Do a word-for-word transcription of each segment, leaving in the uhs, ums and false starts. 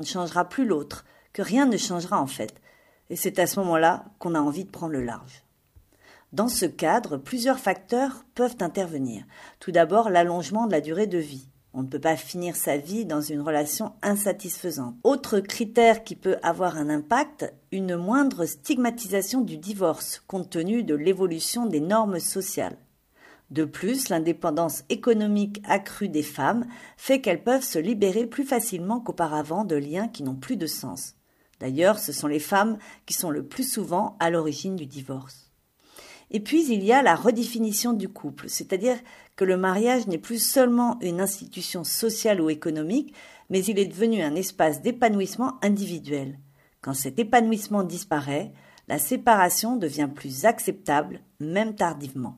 ne changera plus l'autre, que rien ne changera en fait. Et c'est à ce moment-là qu'on a envie de prendre le large. Dans ce cadre, plusieurs facteurs peuvent intervenir. Tout d'abord, l'allongement de la durée de vie. On ne peut pas finir sa vie dans une relation insatisfaisante. Autre critère qui peut avoir un impact, une moindre stigmatisation du divorce, compte tenu de l'évolution des normes sociales. De plus, l'indépendance économique accrue des femmes fait qu'elles peuvent se libérer plus facilement qu'auparavant de liens qui n'ont plus de sens. D'ailleurs, ce sont les femmes qui sont le plus souvent à l'origine du divorce. Et puis, il y a la redéfinition du couple, c'est-à-dire que le mariage n'est plus seulement une institution sociale ou économique, mais il est devenu un espace d'épanouissement individuel. Quand cet épanouissement disparaît, la séparation devient plus acceptable, même tardivement.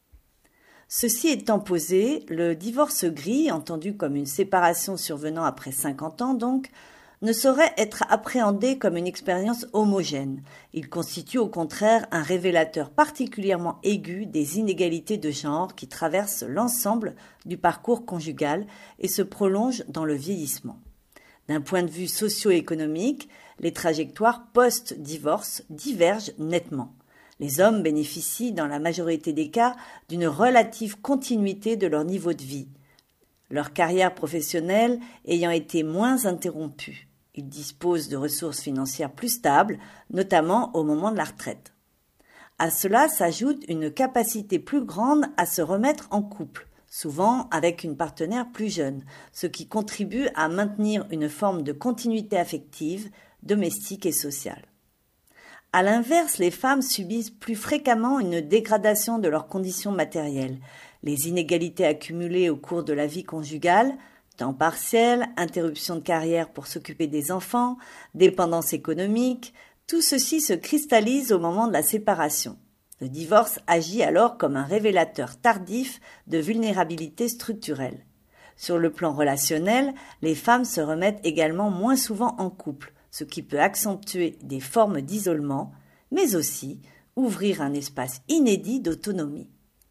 Ceci étant posé, le divorce gris, entendu comme une séparation survenant après cinquante ans donc, ne saurait être appréhendé comme une expérience homogène. Il constitue au contraire un révélateur particulièrement aigu des inégalités de genre qui traversent l'ensemble du parcours conjugal et se prolongent dans le vieillissement. D'un point de vue socio-économique, les trajectoires post-divorce divergent nettement. Les hommes bénéficient dans la majorité des cas d'une relative continuité de leur niveau de vie, leur carrière professionnelle ayant été moins interrompue. Ils disposent de ressources financières plus stables, notamment au moment de la retraite. À cela s'ajoute une capacité plus grande à se remettre en couple, souvent avec une partenaire plus jeune, ce qui contribue à maintenir une forme de continuité affective, domestique et sociale. À l'inverse, les femmes subissent plus fréquemment une dégradation de leurs conditions matérielles. Les inégalités accumulées au cours de la vie conjugale, temps partiel, interruption de carrière pour s'occuper des enfants, dépendance économique, tout ceci se cristallise au moment de la séparation. Le divorce agit alors comme un révélateur tardif de vulnérabilité structurelle. Sur le plan relationnel, les femmes se remettent également moins souvent en couple, ce qui peut accentuer des formes d'isolement, mais aussi ouvrir un espace inédit d'autonomie.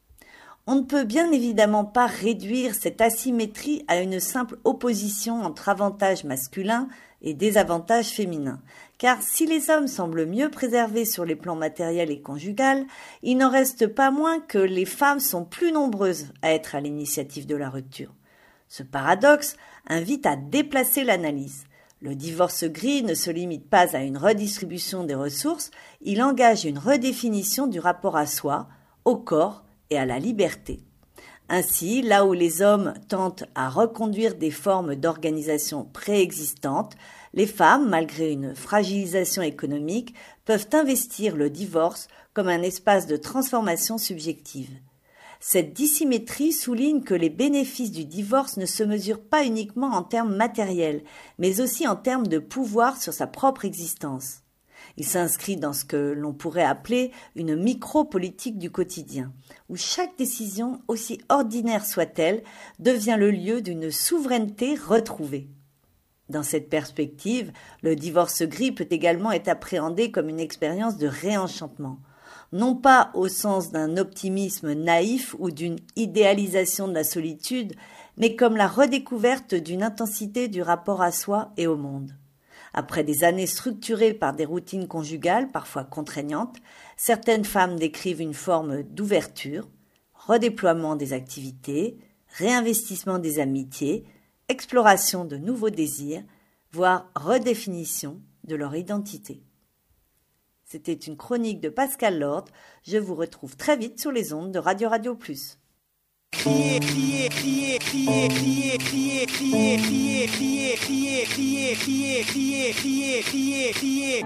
On ne peut bien évidemment pas réduire cette asymétrie à une simple opposition entre avantages masculins et désavantages féminins, car si les hommes semblent mieux préservés sur les plans matériels et conjugal, il n'en reste pas moins que les femmes sont plus nombreuses à être à l'initiative de la rupture. Ce paradoxe invite à déplacer l'analyse. Le divorce gris ne se limite pas à une redistribution des ressources, il engage une redéfinition du rapport à soi, au corps et à la liberté. Ainsi, là où les hommes tentent à reconduire des formes d'organisation préexistantes, les femmes, malgré une fragilisation économique, peuvent investir le divorce comme un espace de transformation subjective. Cette dissymétrie souligne que les bénéfices du divorce ne se mesurent pas uniquement en termes matériels, mais aussi en termes de pouvoir sur sa propre existence. Il s'inscrit dans ce que l'on pourrait appeler une micro-politique du quotidien, où chaque décision, aussi ordinaire soit-elle, devient le lieu d'une souveraineté retrouvée. Dans cette perspective, le divorce gris peut également être appréhendé comme une expérience de réenchantement. Non pas au sens d'un optimisme naïf ou d'une idéalisation de la solitude, mais comme la redécouverte d'une intensité du rapport à soi et au monde. Après des années structurées par des routines conjugales, parfois contraignantes, certaines femmes décrivent une forme d'ouverture, redéploiement des activités, réinvestissement des amitiés, exploration de nouveaux désirs, voire redéfinition de leur identité. C'était une chronique de Pascal Lord. Je vous retrouve très vite sur les ondes de Radio Radio Plus. Crier, crier, crier, crier, crier, crier, crier, crier, crier, crier, crier, crier, crier, crier, crier, crier.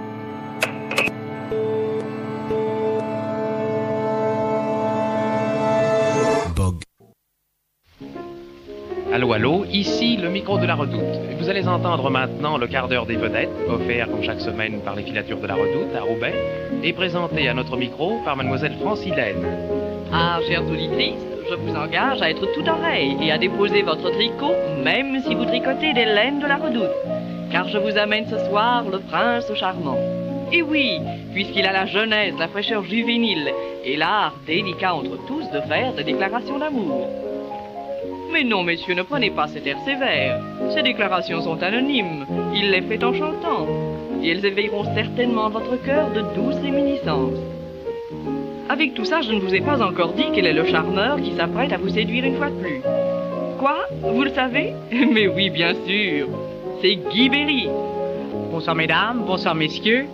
Bog. Allô, allô, ici le micro de la Redoute. Vous allez entendre maintenant le quart d'heure des vedettes, offert comme chaque semaine par les filatures de la Redoute à Roubaix, et présenté à notre micro par mademoiselle Francilène. Ah, chères auditrices, je vous engage à être tout oreille et à déposer votre tricot, même si vous tricotez des laines de la Redoute. Car je vous amène ce soir le prince charmant. Et oui, puisqu'il a la jeunesse, la fraîcheur juvénile et l'art délicat entre tous de faire des déclarations d'amour. Mais non, messieurs, ne prenez pas cet air sévère. Ces déclarations sont anonymes. Il les fait en chantant. Et elles éveilleront certainement votre cœur de douce réminiscence. Avec tout ça, je ne vous ai pas encore dit quel est le charmeur qui s'apprête à vous séduire une fois de plus. Quoi? Vous le savez? Mais oui, bien sûr. C'est Guy Berry. Bonsoir mesdames, bonsoir messieurs.